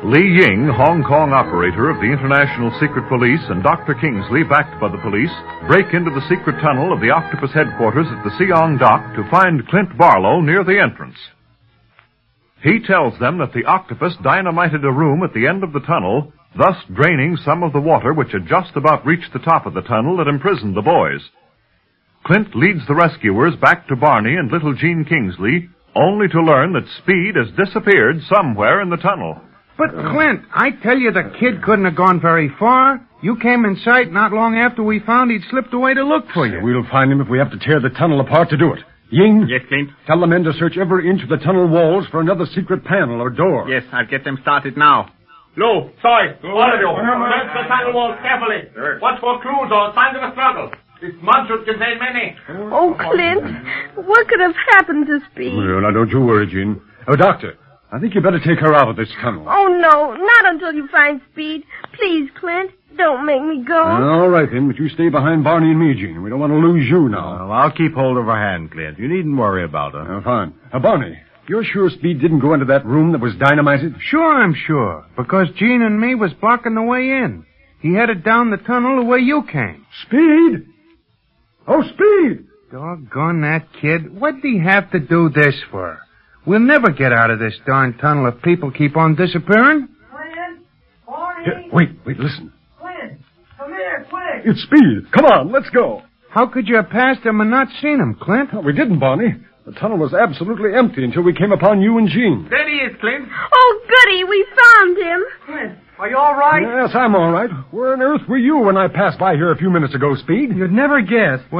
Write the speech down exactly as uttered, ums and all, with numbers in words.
Li Ying, Hong Kong operator of the International Secret Police, and Doctor Kingsley, backed by the police, break into the secret tunnel of the Octopus headquarters at the Siong Dock to find Clint Barlow near the entrance. He tells them that the Octopus dynamited a room at the end of the tunnel, thus draining some of the water which had just about reached the top of the tunnel that imprisoned the boys. Clint leads the rescuers back to Barney and little Jean Kingsley, only to learn that Speed has disappeared somewhere in the tunnel. But, Clint, I tell you the kid couldn't have gone very far. You came in sight not long after we found he'd slipped away to look for you. We'll find him if we have to tear the tunnel apart to do it. Ying? Yes, Clint? Tell the men to search every inch of the tunnel walls for another secret panel or door. Yes, I'll get them started now. Lou, Soy, all of you, search the tunnel walls carefully. Watch for clues or signs of a struggle. This mud should contain many. Oh, Clint, what could have happened to Speed? Well, now, don't you worry, Jean. Oh, Doctor, I think you better take her out of this tunnel. Oh, no, not until you find Speed. Please, Clint, don't make me go. All right, then, but you stay behind Barney and me, Jean. We don't want to lose you now. Well, I'll keep hold of her hand, Clint. You needn't worry about her. Oh, fine. Uh, Barney, you're sure Speed didn't go into that room that was dynamited? Sure, I'm sure, because Jean and me was blocking the way in. He headed down the tunnel the way you came. Speed? Oh, Speed! Doggone that kid. What'd he have to do this for? We'll never get out of this darn tunnel if people keep on disappearing. Clint! Barney! Here, wait, wait, listen. Clint! Come here, quick! It's Speed. Come on, let's go. How could you have passed him and not seen him, Clint? Well, we didn't, Barney. The tunnel was absolutely empty until we came upon you and Jean. There he is, Clint. Oh, goody, we found him. Clint, are you all right? Yes, I'm all right. Where on earth were you when I passed by here a few minutes ago, Speed? You'd never guess.